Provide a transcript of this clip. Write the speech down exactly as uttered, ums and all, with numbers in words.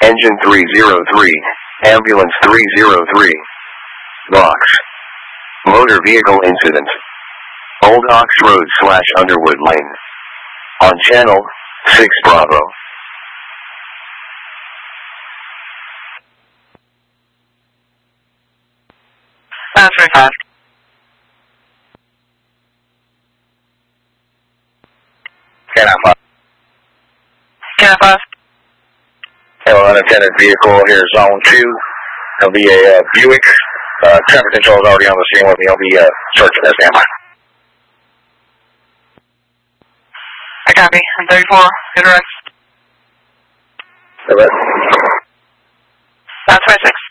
Engine three zero three, Ambulance three zero three. Box. Motor vehicle incident. Old Ox Road slash Underwood Lane. On channel six Bravo. That's very fast. ten five. ten five. Hello, unattended vehicle here, zone two. There'll be a uh, Buick. Uh, traffic control is already on the scene with me. I'll be uh, searching that standby. I copy. I'm thirty-four. Good rest. Good rest. That's twenty-six.